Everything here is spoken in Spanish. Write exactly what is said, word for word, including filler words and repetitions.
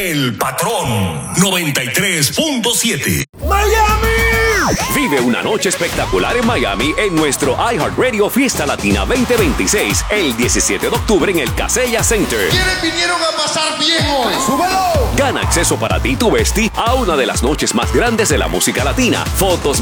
El Patrón noventa y tres punto siete. ¡Miami! Vive una noche espectacular en Miami en nuestro iHeartRadio Fiesta Latina veinte veintiséis el diecisiete de octubre en el Casella Center. ¿Quiénes vinieron a pasar bien hoy? ¡Súbelo! Gana acceso para ti y tu bestie a una de las noches más grandes de la música latina. Fotos,